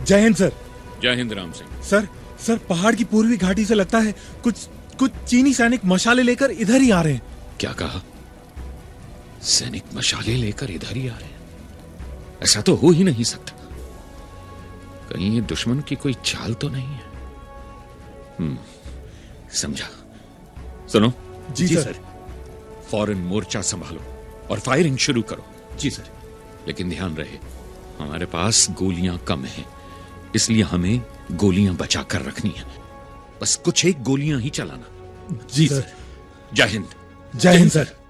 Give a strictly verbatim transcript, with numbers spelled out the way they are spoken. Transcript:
जय हिंद सर। जय Hind Ram Singh. Sir sir पहाड़ की पूर्वी घाटी से लगता है कुछ कुछ चीनी सैनिक मशाले लेकर इधर ही आ रहे हैं। क्या कहा? सैनिक मशाले लेकर इधर ही आ रहे हैं? ऐसा तो हो ही नहीं सकता। कहीं ये दुश्मन की कोई चाल तो नहीं है? हम्म, समझा। सुनो। जी, जी सर, सर। फौरन मोर्चा संभालो और फायरिंग शुरू करो। जी सर। लेकिन ध्यान रहे, हमारे पास गोलियां कम हैं, इसलिए हमें गोलियां बचा कर रखनी है। बस कुछ एक गोलियां ही चलाना। जी सर। जय हिंद। जय हिंद सर।